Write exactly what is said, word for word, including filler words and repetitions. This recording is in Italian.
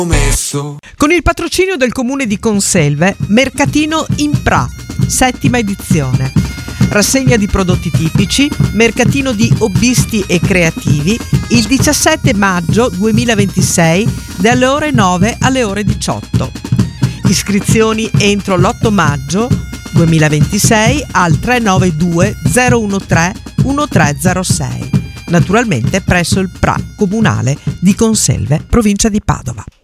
Con il patrocinio del comune di Conselve, Mercatino Impra, settima edizione. Rassegna di prodotti tipici, mercatino di hobbisti e creativi, il diciassette maggio duemilaventisei dalle ore nove alle ore diciotto. Iscrizioni entro l'otto maggio duemilaventisei al tre nove due zero uno tre uno tre zero sei. Naturalmente presso il P R A comunale di Conselve, provincia di Padova.